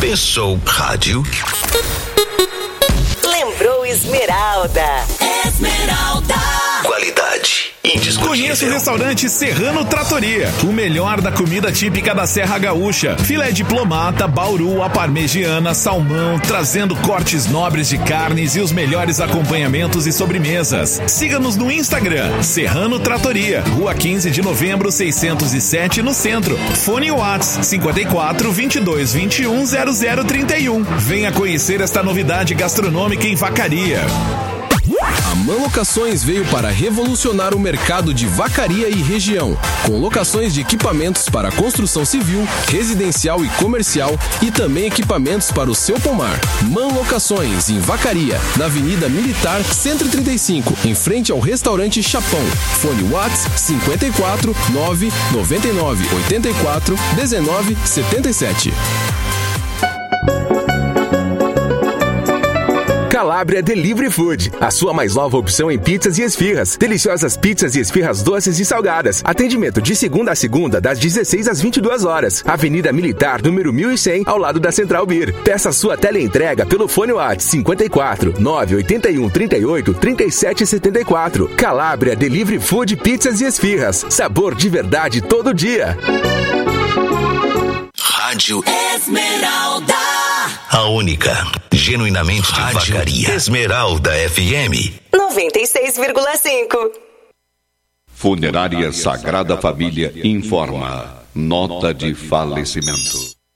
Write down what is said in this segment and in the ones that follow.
Pensou rádio? Lembrou Esmeralda. Esmeralda. Qualidade indiscutível. Conheça o restaurante Serrano Trattoria, o melhor da comida típica da Serra Gaúcha. Filé de plomata, bauru, a parmegiana, salmão, trazendo cortes nobres de carnes e os melhores acompanhamentos e sobremesas. Siga-nos no Instagram, Serrano Trattoria, Rua 15 de Novembro, 607, no centro. Fone WhatsApp 54 22 21 0031. Venha conhecer esta novidade gastronômica em Vacaria. A MAN Locações veio para revolucionar o mercado de Vacaria e região, com locações de equipamentos para construção civil, residencial e comercial e também equipamentos para o seu pomar. MAN Locações, em Vacaria, na Avenida Militar 135, em frente ao restaurante Chapão. Fone WhatsApp 54 9 99 84 19 77. Calábria Delivery Food, a sua mais nova opção em pizzas e esfirras. Deliciosas pizzas e esfirras doces e salgadas. Atendimento de segunda a segunda, das 16 às 22 horas. Avenida Militar, número 1100, ao lado da Central Beer. Peça sua teleentrega pelo fone WhatsApp 54 981 38 37 74. Calábria Delivery Food, pizzas e esfirras. Sabor de verdade todo dia. Rádio Esmeralda. A única, genuinamente de Vacaria. Esmeralda FM 96,5. Funerária Sagrada Família informa. Nota de falecimento.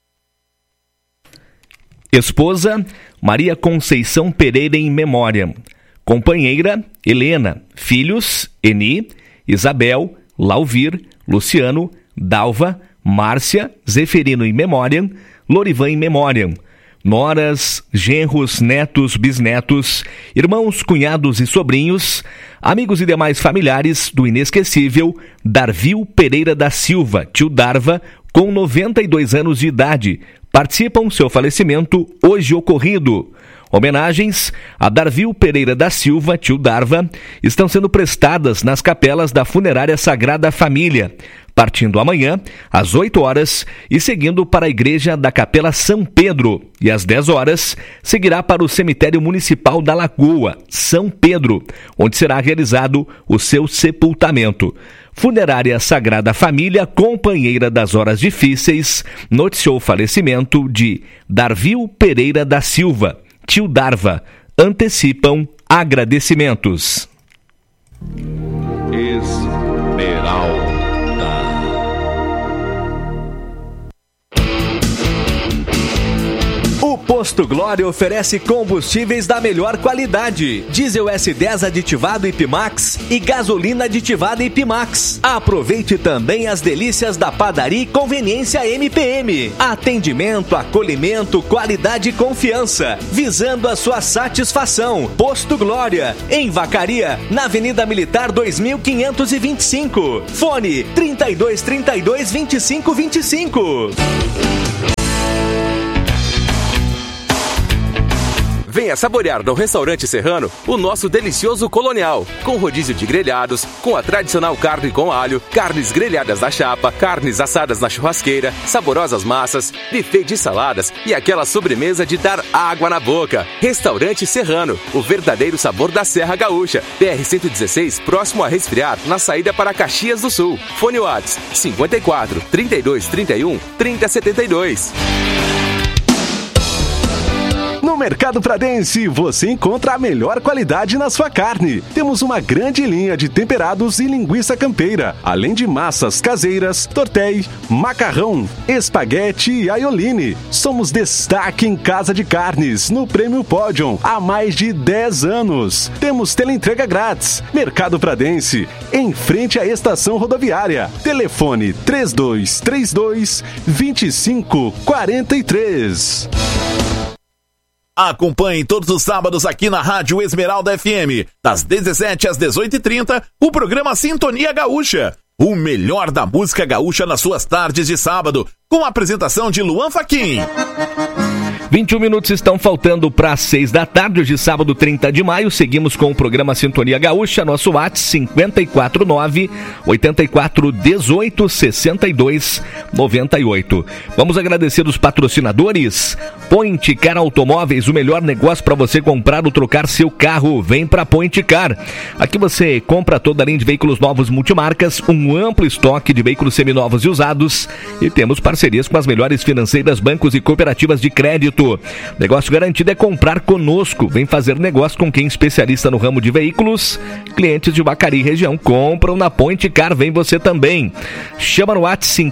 Esposa, Maria Conceição Pereira em memória. Companheira, Helena. Filhos, Eni, Isabel, Lauvir, Luciano, Dalva, Márcia, Zeferino em memória, Lorivan em memória. Noras, genros, netos, bisnetos, irmãos, cunhados e sobrinhos, amigos e demais familiares do inesquecível Darvil Pereira da Silva, tio Darva, com 92 anos de idade, participam seu falecimento hoje ocorrido. Homenagens a Darvil Pereira da Silva, tio Darva, estão sendo prestadas nas capelas da Funerária Sagrada Família, partindo amanhã, às 8 horas, e seguindo para a Igreja da Capela São Pedro. E às 10 horas, seguirá para o Cemitério Municipal da Lagoa, São Pedro, onde será realizado o seu sepultamento. Funerária Sagrada Família, companheira das horas difíceis, noticiou o falecimento de Darvil Pereira da Silva, tio Darva. Antecipam agradecimentos. Esmeralda. O Posto Glória oferece combustíveis da melhor qualidade. Diesel S10 aditivado Ipimax e gasolina aditivada Ipimax. Aproveite também as delícias da padaria e conveniência MPM. Atendimento, acolhimento, qualidade e confiança, visando a sua satisfação. Posto Glória, em Vacaria, na Avenida Militar 2525. Fone 3232 2525. Venha saborear no Restaurante Serrano o nosso delicioso colonial, com rodízio de grelhados, com a tradicional carne com alho, carnes grelhadas na chapa, carnes assadas na churrasqueira, saborosas massas, buffet de saladas e aquela sobremesa de dar água na boca. Restaurante Serrano, o verdadeiro sabor da Serra Gaúcha. BR-116, próximo a Resfriar, na saída para Caxias do Sul. Fone WhatsApp 54 32 31 30 72. No Mercado Pradense, você encontra a melhor qualidade na sua carne. Temos uma grande linha de temperados e linguiça campeira, além de massas caseiras, tortéi, macarrão, espaguete e aioline. Somos destaque em Casa de Carnes, no Prêmio Pódium, há mais de 10 anos. Temos teleentrega grátis. Mercado Pradense, em frente à estação rodoviária. Telefone 3232 2543. Acompanhe todos os sábados aqui na Rádio Esmeralda FM, das 17 às 18h30, o programa Sintonia Gaúcha. O melhor da música gaúcha nas suas tardes de sábado, com a apresentação de Luan Fachin. 21 minutos estão faltando para 6 da tarde, hoje sábado 30 de maio, seguimos com o programa Sintonia Gaúcha, nosso WhatsApp 549-8418-6298. Vamos agradecer os patrocinadores. Point Car Automóveis, o melhor negócio para você comprar ou trocar seu carro, vem para Point Car. Aqui você compra toda a linha de veículos novos multimarcas, um amplo estoque de veículos seminovos e usados e temos parcerias com as melhores financeiras, bancos e cooperativas de crédito. Negócio garantido é comprar conosco. Vem fazer negócio com quem é especialista no ramo de veículos. Clientes de Vacaria e região compram na Point Car. Vem você também. Chama no WhatsApp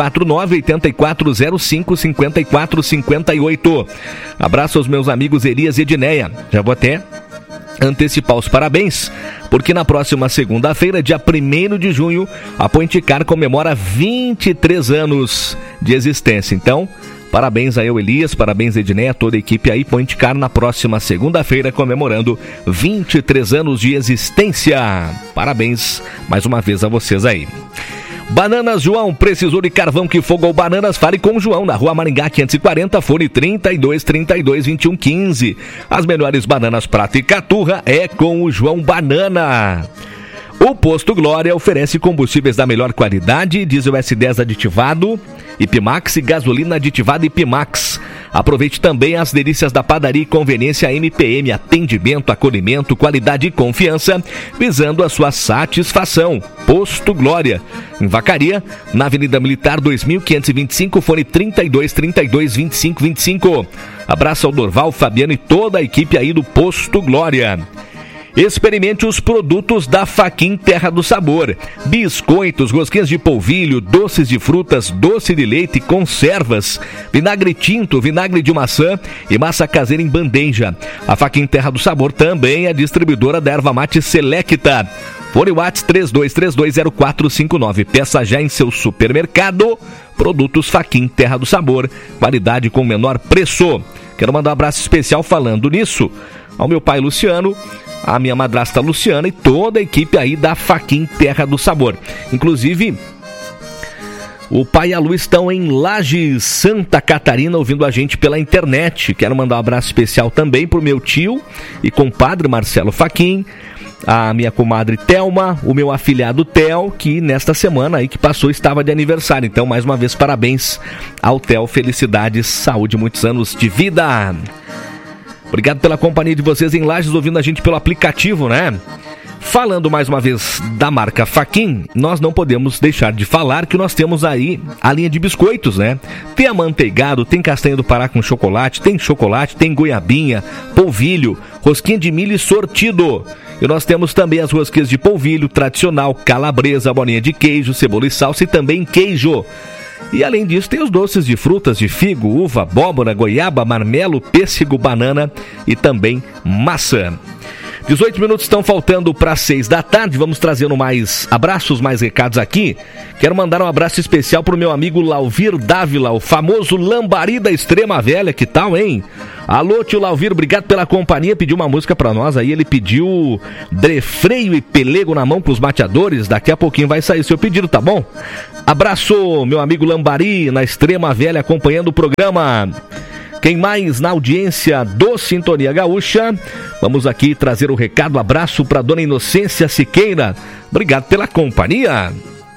549-8405-5458. Abraço aos meus amigos Elias e Edneia. Já vou até antecipar os parabéns, porque na próxima segunda-feira, dia 1º de junho, a Point Car comemora 23 anos de existência. Então, parabéns aí ao Elias, parabéns a Edneia, toda a equipe aí, Point Car, na próxima segunda-feira, comemorando 23 anos de existência. Parabéns mais uma vez a vocês aí. Bananas João, precisou de carvão que fogo ou bananas? Fale com o João, na Rua Maringá 540, fone 3232-2115. As melhores bananas prata e caturra é com o João Banana. O Posto Glória oferece combustíveis da melhor qualidade, diesel S10 aditivado, Ipimax e gasolina aditivada Ipimax. Aproveite também as delícias da padaria e conveniência MPM, atendimento, acolhimento, qualidade e confiança, visando a sua satisfação. Posto Glória, em Vacaria, na Avenida Militar 2525, fone 3232-2525. Abraço ao Dorval, Fabiano e toda a equipe aí do Posto Glória. Experimente os produtos da Faquin Terra do Sabor. Biscoitos, rosquinhas de polvilho, doces de frutas, doce de leite, conservas, vinagre tinto, vinagre de maçã e massa caseira em bandeja. A Faquin Terra do Sabor também é distribuidora da erva mate Selecta. Fone WhatsApp 32320459. Peça já em seu supermercado. Produtos Faquin Terra do Sabor. Qualidade com menor preço. Quero mandar um abraço especial falando nisso ao meu pai Luciano, a minha madrasta Luciana e toda a equipe aí da Faquin Terra do Sabor. Inclusive, o pai e a Lu estão em Lages, Santa Catarina, ouvindo a gente pela internet. Quero mandar um abraço especial também pro meu tio e compadre Marcelo Faquin, a minha comadre Thelma, o meu afilhado Theo, que nesta semana aí que passou estava de aniversário. Então, mais uma vez, parabéns ao Theo, felicidades, saúde, muitos anos de vida. Obrigado pela companhia de vocês em Lages, ouvindo a gente pelo aplicativo, né? Falando mais uma vez da marca Faquin, nós não podemos deixar de falar que nós temos aí a linha de biscoitos, né? Tem amanteigado, tem castanha do Pará com chocolate, tem goiabinha, polvilho, rosquinha de milho e sortido. E nós temos também as rosquinhas de polvilho tradicional, calabresa, bolinha de queijo, cebola e salsa e também queijo. E além disso tem os doces de frutas de figo, uva, abóbora, goiaba, marmelo, pêssego, banana e também maçã. 18 minutos estão faltando para 6 da tarde, vamos trazendo mais abraços, mais recados aqui. Quero mandar um abraço especial pro meu amigo Lauvir Dávila, o famoso lambari da Extrema Velha, que tal, hein? Alô, tio Lauvir, obrigado pela companhia, pediu uma música pra nós aí, ele pediu Drefreio e Pelego na Mão pros Mateadores, daqui a pouquinho vai sair seu pedido, tá bom? Abraço, meu amigo Lambari, na Extrema Velha, acompanhando o programa. Quem mais na audiência do Sintonia Gaúcha? Vamos aqui trazer o recado, abraço para Dona Inocência Siqueira. Obrigado pela companhia.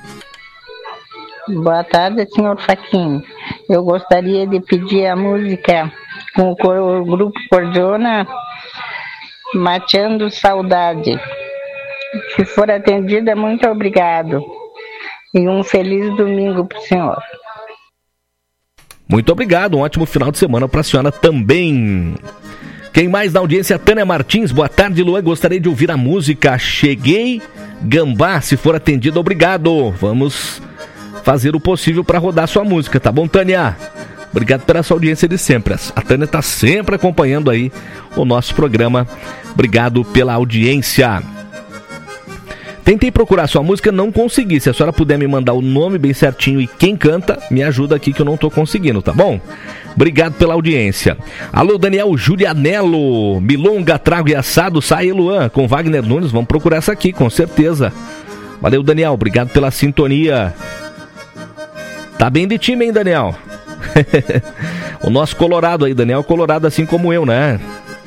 Boa tarde, senhor Faquin. Eu gostaria de pedir a música com o grupo Cordiona, Mateando Saudade. Se for atendida, muito obrigado. E um feliz domingo para o senhor. Muito obrigado, um ótimo final de semana para a senhora também. Quem mais na audiência? Tânia Martins, boa tarde, Luan. Gostaria de ouvir a música Cheguei, Gambá. Se for atendido, obrigado. Vamos fazer o possível para rodar sua música, tá bom, Tânia? Obrigado pela sua audiência de sempre. A Tânia está sempre acompanhando aí o nosso programa. Obrigado pela audiência. Tentei procurar sua música, não consegui. Se a senhora puder me mandar o nome bem certinho e quem canta, me ajuda aqui que eu não tô conseguindo, tá bom? Obrigado pela audiência. Alô, Daniel Julianello, Milonga, Trago e Assado, Sai Luan, com Wagner Nunes. Vamos procurar essa aqui, com certeza. Valeu, Daniel, obrigado pela sintonia. Tá bem de time, hein, Daniel? O nosso Colorado aí, Daniel Colorado, assim como eu, né?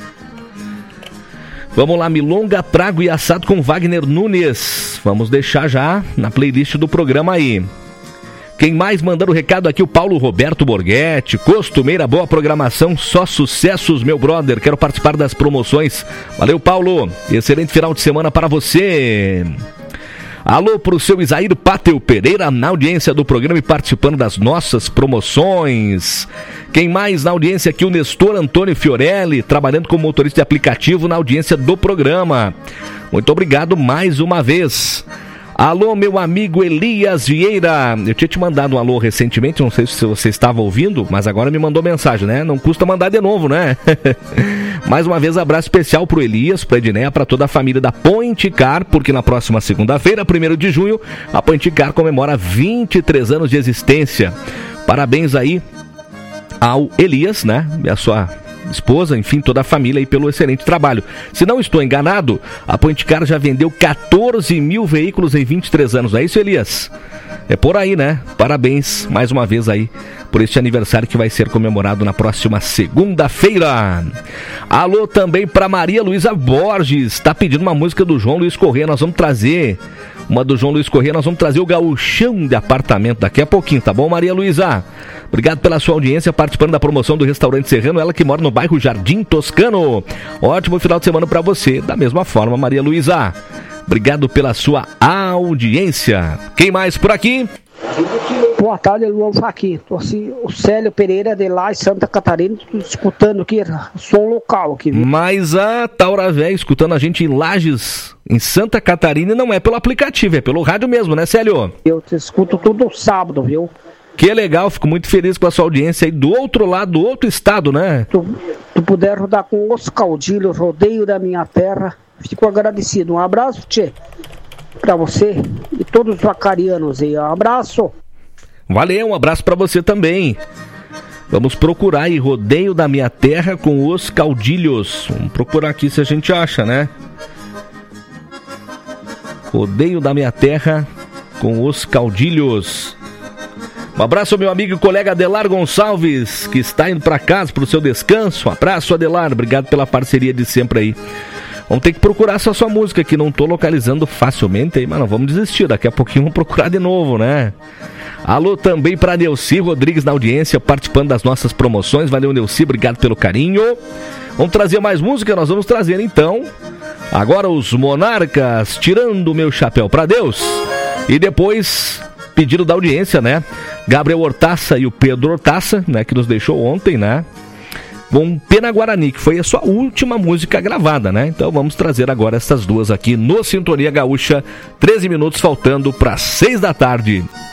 Vamos lá, milonga, trago e assado com Wagner Nunes. Vamos deixar já na playlist do programa aí. Quem mais mandando o recado aqui, o Paulo Roberto Borghetti. Costumeira boa programação, só sucessos, meu brother. Quero participar das promoções. Valeu, Paulo. Excelente final de semana para você. Alô pro seu Isaíro Páteo Pereira na audiência do programa e participando das nossas promoções. Quem mais na audiência aqui? O Nestor Antônio Fiorelli, trabalhando como motorista de aplicativo na audiência do programa. Muito obrigado mais uma vez. Alô, meu amigo Elias Vieira. Eu tinha te mandado um alô recentemente, não sei se você estava ouvindo, mas agora me mandou mensagem, né? Não custa mandar de novo, né? Mais uma vez, abraço especial pro Elias, pra Edneia, pra toda a família da Point Car, porque na próxima segunda-feira, 1º de junho, a Point Car comemora 23 anos de existência. Parabéns aí ao Elias, né? E a sua esposa, enfim, toda a família aí pelo excelente trabalho. Se não estou enganado, a Point Car já vendeu 14 mil veículos em 23 anos. É isso, Elias? É por aí, né? Parabéns mais uma vez aí por este aniversário que vai ser comemorado na próxima segunda-feira. Alô também para Maria Luísa Borges, tá pedindo uma música do João Luiz Corrêa. Nós vamos trazer uma do João Luiz Corrêa, nós vamos trazer o Gauchão de Apartamento daqui a pouquinho, tá bom, Maria Luísa? Obrigado pela sua audiência, participando da promoção do Restaurante Serrano, ela que mora no bairro Jardim Toscano. Ótimo final de semana para você, da mesma forma, Maria Luísa. Obrigado pela sua audiência. Quem mais por aqui? Boa tarde, Luan Faqui. Tô assim, o Célio Pereira de lá em Santa Catarina, escutando aqui, som local aqui. Viu? Mas a Taura Véia escutando a gente em Lages, em Santa Catarina, não é pelo aplicativo, é pelo rádio mesmo, né, Célio? Eu te escuto todo sábado, viu? Que legal, fico muito feliz com a sua audiência aí do outro lado, do outro estado, né? Tu puder rodar com os caudilhos, rodeio da minha terra, fico agradecido. Um abraço, tchê, pra você e todos os vacarianos aí. Um abraço. Valeu, um abraço pra você também. Vamos procurar aí, rodeio da minha terra com os caudilhos. Vamos procurar aqui se a gente acha, né? Rodeio da minha terra com os caudilhos. Um abraço ao meu amigo e colega Adelar Gonçalves, que está indo para casa para o seu descanso. Um abraço, Adelar, obrigado pela parceria de sempre aí. Vamos ter que procurar essa sua música que não estou localizando facilmente aí, mas não vamos desistir, daqui a pouquinho vamos procurar de novo, né? Alô também para Neuci Rodrigues na audiência, participando das nossas promoções. Valeu, Neuci, obrigado pelo carinho. Vamos trazer mais música, nós vamos trazer então agora os Monarcas, Tirando o Meu Chapéu para Deus. E depois, pedido da audiência, né? Gabriel Hortaça e o Pedro Hortaça, né? Que nos deixou ontem, né? Com Pena Guarani, que foi a sua última música gravada, né? Então vamos trazer agora essas duas aqui no Sintonia Gaúcha, 13 minutos faltando para 6 da tarde.